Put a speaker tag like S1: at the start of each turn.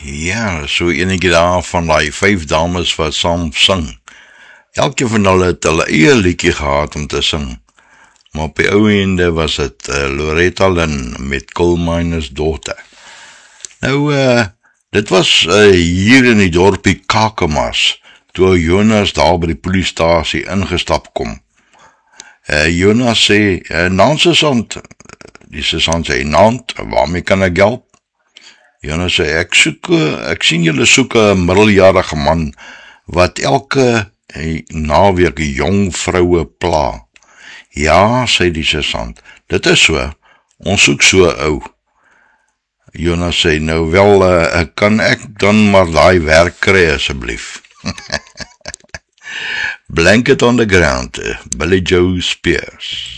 S1: Ja, so enetjie daar van die 5 dames wat saam sing. Elke van hulle het hulle eie liedjie gehad om te sing. Maar op die ou einde was het Loretta Lynn met Coal Miner's Daughter. Nou, dit was hier in die dorpie Kakamas, toe Jonas daar by die poliestasie ingestap kom. Jonas sê, "Naam sergeant," die sergeant sê, "Naam, waarmee kan ek help?" Jonas sê, ek sien julle soek 'n middeljarige man, wat elke naweek jong vroue pla. Ja, sê die sergeant, dit is so, ons soek so ou. Jonas sê, nou wel, kan ek dan maar daai werk kry asseblief? Blanket on the Ground, Billy Joe Spears.